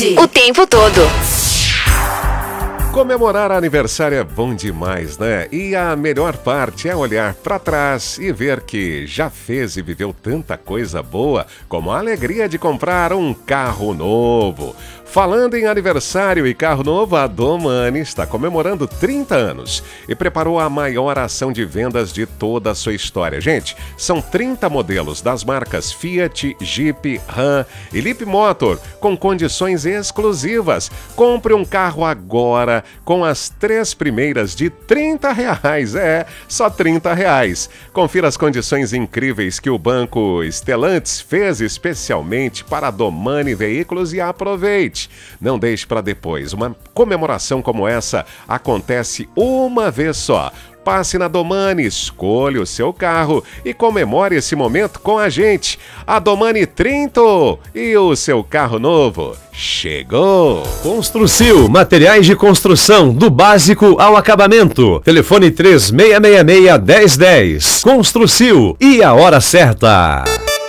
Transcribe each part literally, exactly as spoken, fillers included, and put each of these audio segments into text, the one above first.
Novidade o tempo todo. Comemorar aniversário é bom demais, né? E a melhor parte é olhar para trás e ver que já fez e viveu tanta coisa boa, como a alegria de comprar um carro novo. Falando em aniversário e carro novo, a Domani está comemorando trinta anos e preparou a maior ação de vendas de toda a sua história. Gente, são trinta modelos das marcas Fiat, Jeep, Ram e Leapmotor com condições exclusivas. Compre um carro agora com as três primeiras de trinta reais. É, só trinta reais. Confira as condições incríveis que o Banco Stellantis fez especialmente para a Domani Veículos e aproveite. Não deixe para depois. Uma comemoração como essa acontece uma vez só. Passe na Domani, escolha o seu carro e comemore esse momento com a gente. A Domani trinta e o seu carro novo chegou! Construcil, materiais de construção, do básico ao acabamento. Telefone três seis seis seis, um zero um zero. Construcil e a hora certa.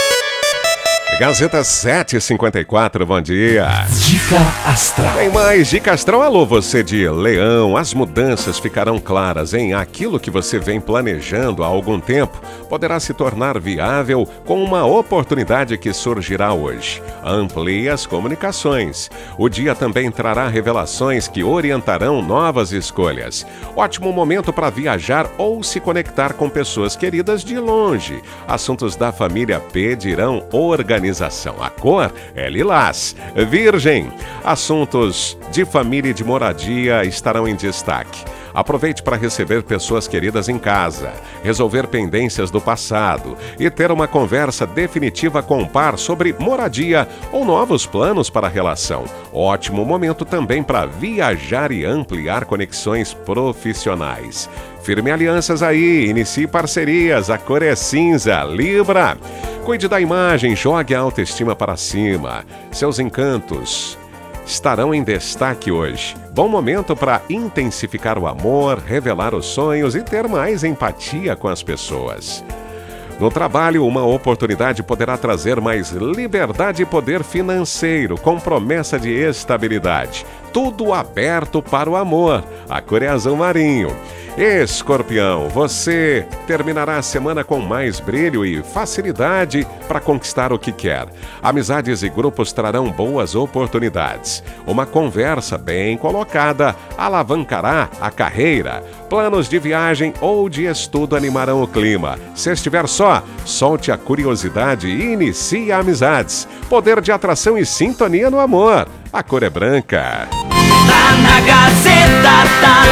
Gazeta sete e cinquenta e quatro, bom dia. Dica Astral. Tem mais Dica Astral. Alô, você de Leão. As mudanças ficarão claras, hein? Aquilo que você vem planejando há algum tempo poderá se tornar viável com uma oportunidade que surgirá hoje. Amplie as comunicações. O dia também trará revelações que orientarão novas escolhas. Ótimo momento para viajar ou se conectar com pessoas queridas de longe. Assuntos da família pedirão organização. A cor é lilás. Virgem, assuntos de família e de moradia estarão em destaque. Aproveite para receber pessoas queridas em casa, resolver pendências do passado e ter uma conversa definitiva com o par sobre moradia ou novos planos para a relação. Ótimo momento também para viajar e ampliar conexões profissionais. Firme alianças aí, inicie parcerias, a cor é cinza. Libra, cuide da imagem, jogue a autoestima para cima. Seus encantos estarão em destaque hoje. Bom momento para intensificar o amor, revelar os sonhos e ter mais empatia com as pessoas. No trabalho, uma oportunidade poderá trazer mais liberdade e poder financeiro, com promessa de estabilidade. Tudo aberto para o amor. A cor é azul marinho. Escorpião, você terminará a semana com mais brilho e facilidade para conquistar o que quer. Amizades e grupos trarão boas oportunidades. Uma conversa bem colocada alavancará a carreira. Planos de viagem ou de estudo animarão o clima. Se estiver só, solte a curiosidade e inicie amizades. Poder de atração e sintonia no amor. A cor é branca. Tá na Gazeta, tá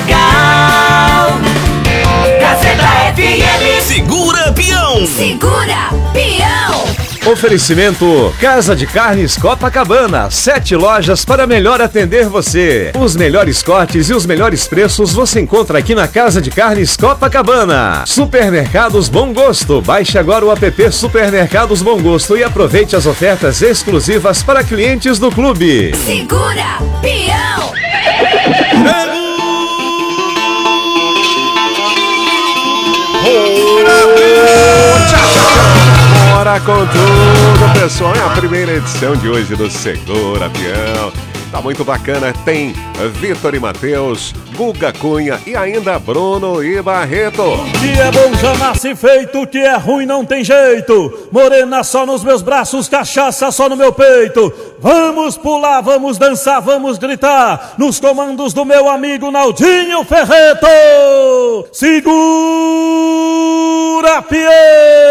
legal. Gazeta F M. Segura, peão. Segura, peão. Oferecimento Casa de Carnes Copacabana. Sete lojas para melhor atender você. Os melhores cortes e os melhores preços você encontra aqui na Casa de Carnes Copacabana. Supermercados Bom Gosto. Baixe agora o app Supermercados Bom Gosto e aproveite as ofertas exclusivas para clientes do clube. Segura, peão. Bora com tudo, pessoal. É a primeira edição de hoje do Segura Peão. Tá muito bacana. Tem Vitor e Matheus, Guga Cunha e ainda Bruno e Barreto. Que é bom já nasce feito, que é ruim não tem jeito. Morena só nos meus braços, cachaça só no meu peito. Vamos pular, vamos dançar, vamos gritar. Nos comandos do meu amigo Naldinho Ferreto. Segura, Peão.